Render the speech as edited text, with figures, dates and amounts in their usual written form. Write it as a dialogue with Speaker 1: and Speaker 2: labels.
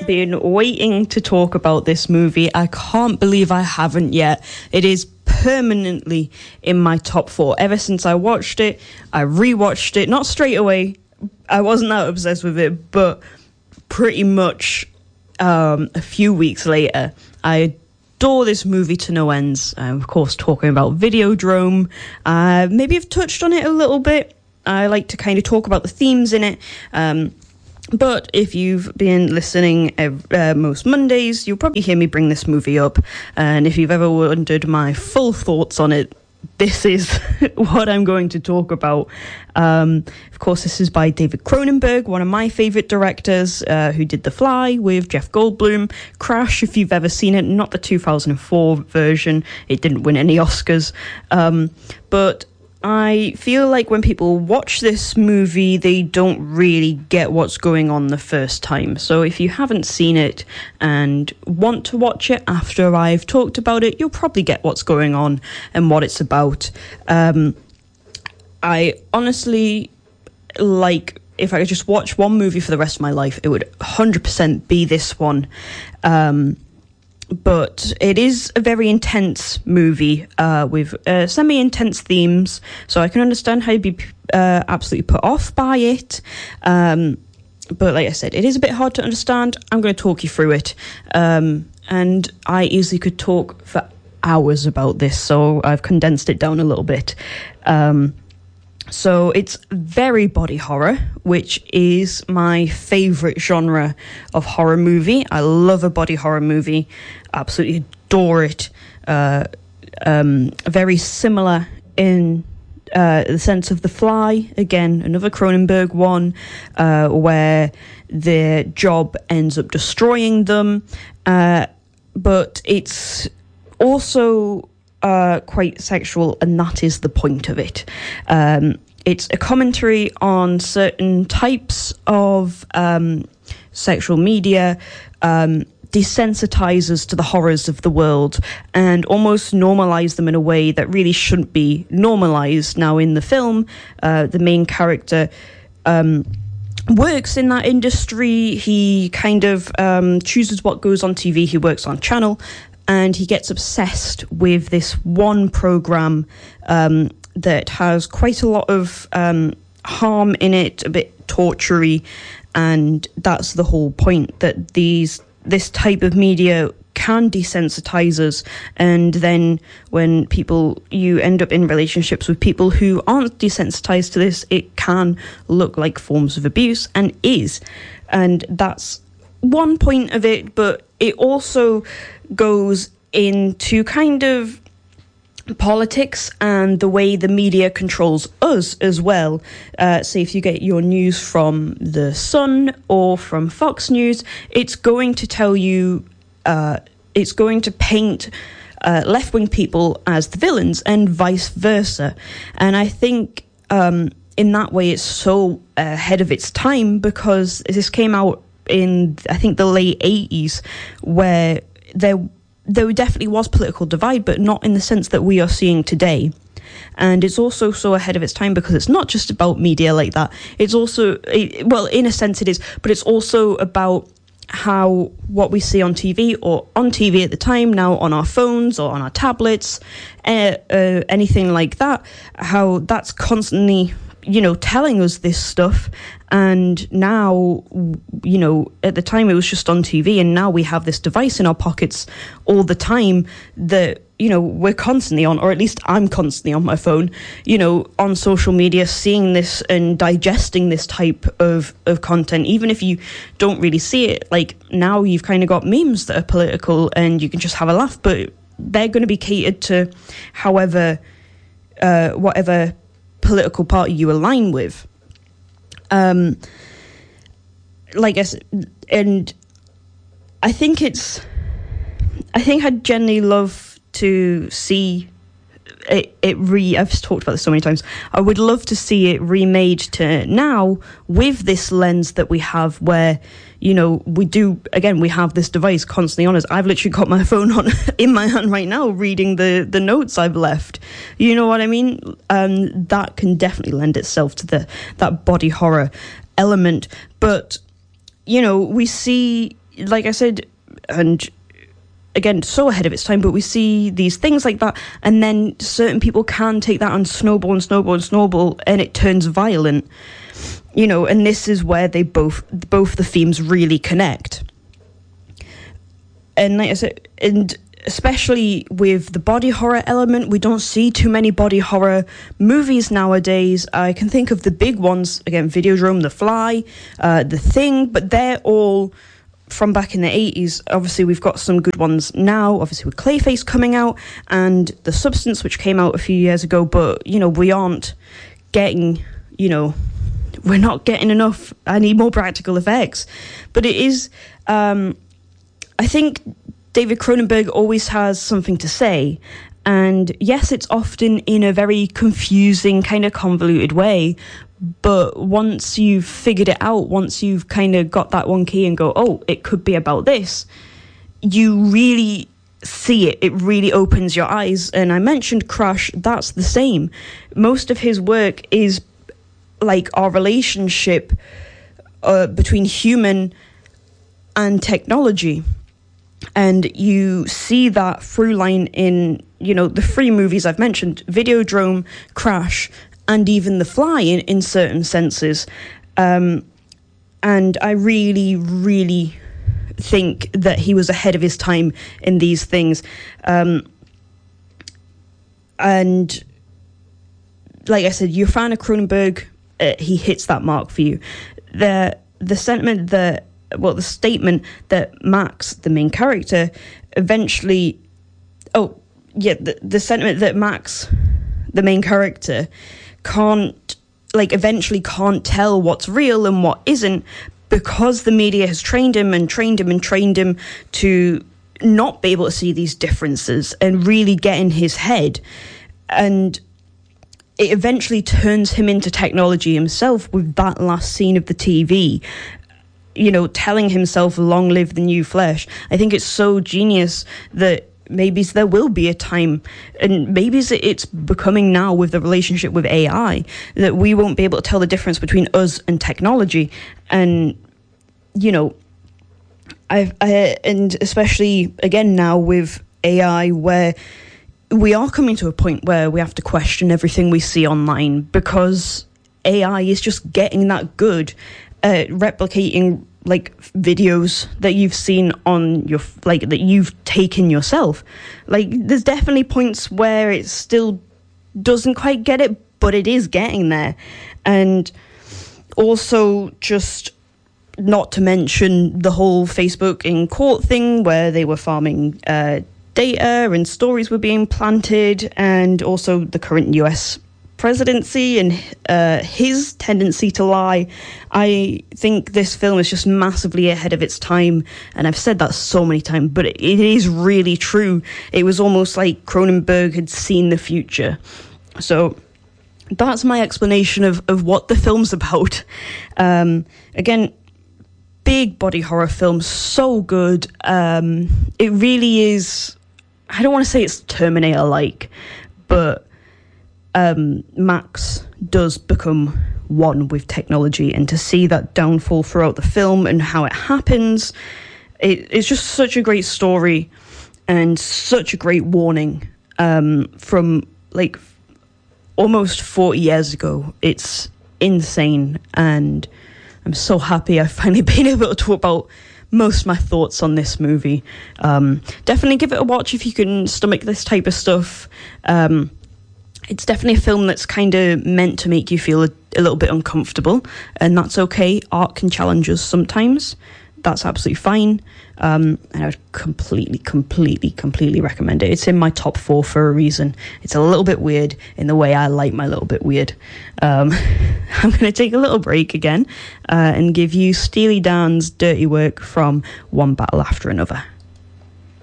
Speaker 1: been waiting to talk about this movie. I can't believe I haven't yet. It is permanently in my top 4. Ever since I watched it, I rewatched it. Not straight away. I wasn't that obsessed with it, but pretty much a few weeks later, I adore this movie to no ends. I'm, of course, talking about Videodrome. Maybe I've touched on it a little bit. I like to kind of talk about the themes in it. But if you've been listening most Mondays, you'll probably hear me bring this movie up. And if you've ever wondered my full thoughts on it, this is what I'm going to talk about. Of course, this is by David Cronenberg, one of my favourite directors, who did The Fly with Jeff Goldblum. Crash, if you've ever seen it, not the 2004 version. It didn't win any Oscars. But I feel like when people watch this movie, they don't really get what's going on the first time. So if you haven't seen it and want to watch it after I've talked about it, you'll probably get what's going on and what it's about. I honestly, like, if I could just watch one movie for the rest of my life, it would 100% be this one. But it is a very intense movie with semi-intense themes, so I can understand how you'd be absolutely put off by it. But like I said, it is a bit hard to understand. I'm going to talk you through it. And I easily could talk for hours about this, so I've condensed it down a little bit. So it's very body horror, which is my favourite genre of horror movie. I love a body horror movie. Absolutely adore it. Very similar in the sense of The Fly. Again, another Cronenberg one, where their job ends up destroying them. But it's also quite sexual, and that is the point of it. It's a commentary on certain types of sexual media, desensitizes to the horrors of the world, and almost normalize them in a way that really shouldn't be normalized. Now, in the film, the main character works in that industry. He kind of chooses what goes on TV. He works on channel, and he gets obsessed with this one program that has quite a lot of harm in it, a bit torture-y, and that's the whole point, that this type of media can desensitize us, and then when you end up in relationships with people who aren't desensitized to this, it can look like forms of abuse, and is. And that's one point of it, but it also goes into kind of politics and the way the media controls us as well. Say if you get your news from The Sun or from Fox News, it's going to tell you, it's going to paint left-wing people as the villains and vice versa. And I think in that way it's so ahead of its time, because this came out in, I think, the late 80s, where there definitely was political divide, but not in the sense that we are seeing today. And it's also so ahead of its time because it's not just about media like that. It's also, well, in a sense it is, but it's also about how what we see on TV, or on TV at the time, now on our phones or on our tablets, anything like that, how that's constantly, telling us this stuff. And now, at the time it was just on TV, and now we have this device in our pockets all the time that, we're constantly on, or at least I'm constantly on my phone, on social media, seeing this and digesting this type of content, even if you don't really see it. Like, now you've kind of got memes that are political and you can just have a laugh, but they're going to be catered to whatever political party you align with. Like I said, and I think I'd generally love to see I've talked about this so many times. I would love to see it remade to now with this lens that we have, where, we have this device constantly on us. I've literally got my phone on in my hand right now, reading the notes I've left. You know what I mean? That can definitely lend itself to that body horror element. But, we see like I said, and again, so ahead of its time, but we see these things like that, and then certain people can take that and snowball and snowball and snowball, and it turns violent, you know, and this is where they both the themes really connect. And like I said, and especially with the body horror element, we don't see too many body horror movies nowadays. I can think of the big ones, again, Videodrome, The Fly, The Thing, but they're all from back in the 80s. Obviously, we've got some good ones now, obviously with Clayface coming out, and The Substance, which came out a few years ago, but, you know, we aren't getting, you know, we're not getting enough. I need more practical effects. But it is, I think David Cronenberg always has something to say. And yes, it's often in a very confusing, kind of convoluted way. But once you've figured it out, once you've kind of got that one key and go, oh, it could be about this, you really see it. It really opens your eyes. And I mentioned Crash, that's the same. Most of his work is like our relationship between human and technology. And you see that through line in, you know, the three movies I've mentioned, Videodrome, Crash, and even The Fly in certain senses. And I really, really think that he was ahead of his time in these things. And like I said, you're a fan of Cronenberg, he hits that mark for you. The sentiment that, well, the statement that Max, the main character, eventually... the sentiment that Max, the main character, eventually can't tell what's real and what isn't, because the media has trained him to not be able to see these differences and really get in his head. And it eventually turns him into technology himself with that last scene of the TV, you know, telling himself, long live the new flesh. I think it's so genius that maybe there will be a time, and maybe it's becoming now with the relationship with AI, that we won't be able to tell the difference between us and technology. And, you know, and especially again now with AI, where we are coming to a point where we have to question everything we see online, because AI is just getting that good at replicating like videos that you've seen on your, like, that you've taken yourself. Like, there's definitely points where it still doesn't quite get it, but it is getting there. And also, just not to mention the whole Facebook in court thing, where they were farming data and stories were being planted, and also the current US presidency and his tendency to lie. I think this film is just massively ahead of its time, and I've said that so many times, but it is really true. It was almost like Cronenberg had seen the future. So that's my explanation of what the film's about. Again, big body horror film, so good. It really is, I don't want to say it's Terminator-like, but Max does become one with technology, and to see that downfall throughout the film and how it happens, it's just such a great story and such a great warning from like almost 40 years ago. It's insane, and I'm so happy I've finally been able to talk about most of my thoughts on this movie. Definitely give it a watch if you can stomach this type of stuff. It's definitely a film that's kind of meant to make you feel a little bit uncomfortable, and that's okay. Art can challenge us sometimes. That's absolutely fine. And I would completely recommend it. It's in my top 4 for a reason. It's a little bit weird in the way I like my little bit weird. I'm going to take a little break again and give you Steely Dan's Dirty Work from One Battle After Another.